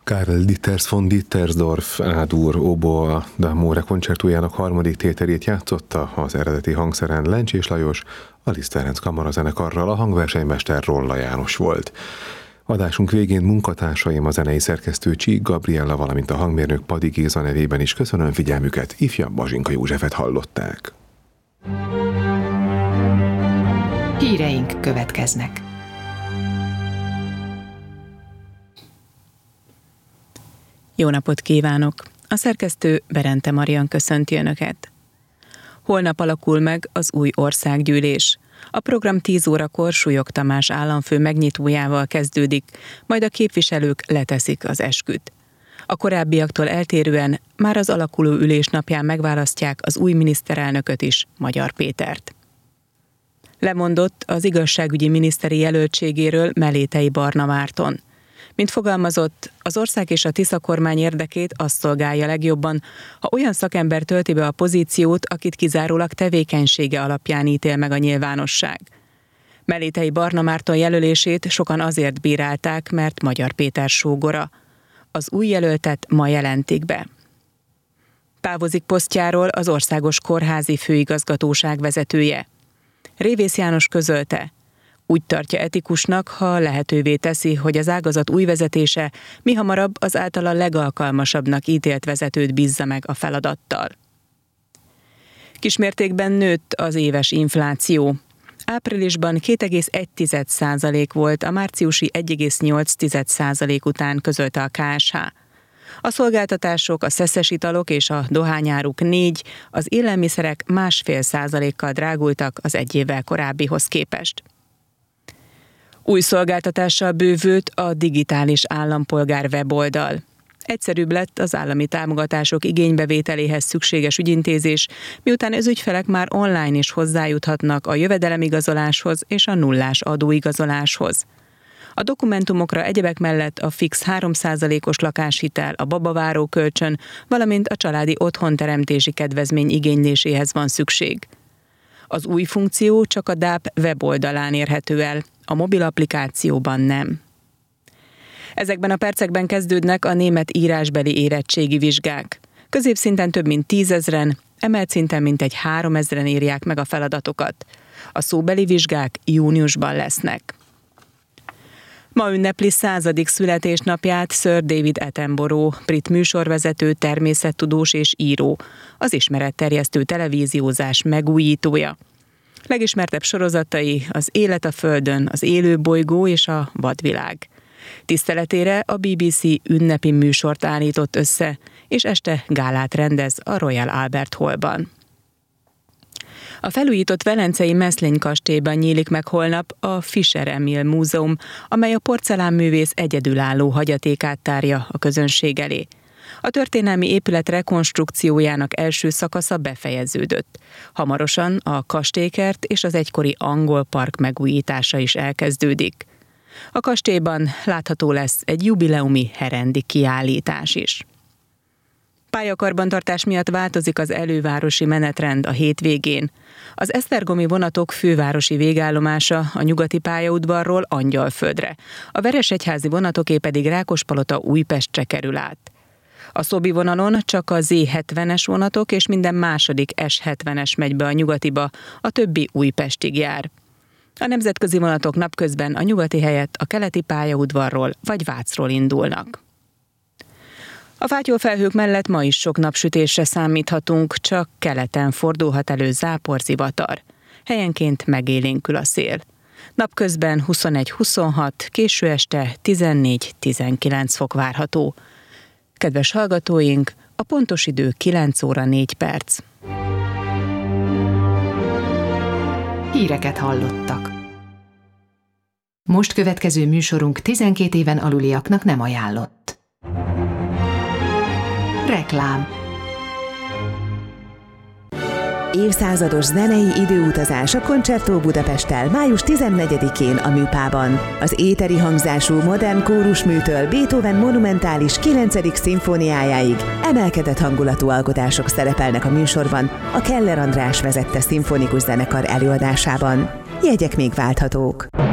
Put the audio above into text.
Karl Dieters von Dittersdorf A-dur oboa d'amore koncertújának harmadik tételét játszotta az eredeti hangszeren Lencsés Lajos, a Liszt Ferenc kamarazenekarral a hangversenymester Rolla János volt. Adásunk végén munkatársaim, a zenei szerkesztő Csík Gabriella, valamint a hangmérnök Padi Géza nevében is köszönöm figyelmüket, ifjabb Bazsinka Józsefet hallották. Híreink következnek. Jó napot kívánok! A szerkesztő Berente Marian köszönti Önöket. Holnap alakul meg az új országgyűlés. A program 10 órakor Súlyog Tamás államfő megnyitójával kezdődik, majd a képviselők leteszik az esküt. A korábbiaktól eltérően már az alakuló ülés napján megválasztják az új miniszterelnököt is, Magyar Pétert. Lemondott az igazságügyi miniszteri jelöltségéről Melétei Barna Márton. Mint fogalmazott, az ország és a Tisza kormány érdekét azt szolgálja legjobban, ha olyan szakember tölti be a pozíciót, akit kizárólag tevékenysége alapján ítél meg a nyilvánosság. Melétei Barna Márton jelölését sokan azért bírálták, mert Magyar Péter sógora. Az új jelöltet ma jelentik be. Távozik posztjáról az Országos Kórházi Főigazgatóság vezetője. Révész János közölte, úgy tartja etikusnak, ha lehetővé teszi, hogy az ágazat új vezetése mihamarabb az általa legalkalmasabbnak ítélt vezetőt bízza meg a feladattal. Kismértékben nőtt az éves infláció. Áprilisban 2,1% volt, a márciusi 1,8% után közölte a KSH. A szolgáltatások, a szeszes italok és a dohányáruk 4%, az élelmiszerek 1,5%-kal drágultak az egy évvel korábbihoz képest. Új szolgáltatással bővült a digitális állampolgár weboldal. Egyszerűbb lett az állami támogatások igénybevételéhez szükséges ügyintézés, miután az ügyfelek már online is hozzájuthatnak a jövedelemigazoláshoz és a nullás adóigazoláshoz. A dokumentumokra egyebek mellett a fix 3%-os lakáshitel, a babaváró kölcsön, valamint a családi otthonteremtési kedvezmény igényléséhez van szükség. Az új funkció csak a DÁP weboldalán érhető el, a mobil applikációban nem. Ezekben a percekben kezdődnek a német írásbeli érettségi vizsgák. Középszinten több mint 10 000-en, emelt szinten mintegy 3 000-en írják meg a feladatokat. A szóbeli vizsgák júniusban lesznek. Ma ünnepli 100. születésnapját Sir David Attenborough, brit műsorvezető, természettudós és író, az ismeretterjesztő televíziózás megújítója. Legismertebb sorozatai az Élet a Földön, az Élőbolygó és a Vadvilág. Tiszteletére a BBC ünnepi műsort állított össze, és este gálát rendez a Royal Albert Hallban. A felújított velencei Meszlény kastélyban nyílik meg holnap a Fischer Emil Múzeum, amely a porcelánművész egyedülálló hagyatékát tárja a közönség elé. A történelmi épület rekonstrukciójának első szakasza befejeződött. Hamarosan a kastélykert és az egykori angol park megújítása is elkezdődik. A kastélyban látható lesz egy jubileumi herendi kiállítás is. Pályakarbantartás miatt változik az elővárosi menetrend a hétvégén. Az esztergomi vonatok fővárosi végállomása a nyugati pályaudvarról Angyalföldre, a veresegyházi vonatoké pedig Rákospalota Újpestre kerül át. A Szobi vonalon csak a Z70-es vonatok és minden második S70-es megy be a nyugatiba, a többi Újpestig jár. A nemzetközi vonatok napközben a nyugati helyett a keleti pályaudvarról vagy Vácról indulnak. A fátyolfelhők mellett ma is sok napsütésre számíthatunk, csak keleten fordulhat elő záporzivatar. Helyenként megélénkül a szél. Napközben 21-26, késő este 14-19 fok várható. Kedves hallgatóink, a pontos idő 9 óra 4 perc. Híreket hallottak. Most következő műsorunk 12 éven aluliaknak nem ajánlott. Reklám. Évszázados zenei időutazás a Concerto Budapesttel május 14-én a Műpában. Az éteri hangzású modern kórusműtől Beethoven monumentális 9. szimfóniájáig emelkedett hangulatú alkotások szerepelnek a műsorban a Keller András vezette szimfonikus zenekar előadásában. Jegyek még válthatók.